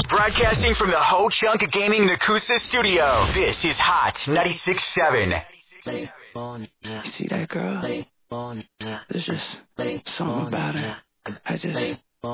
Broadcasting from the Ho Chunk Gaming Nakusa studio, this is Hot 96.7. You see that girl? There's just something about her. I just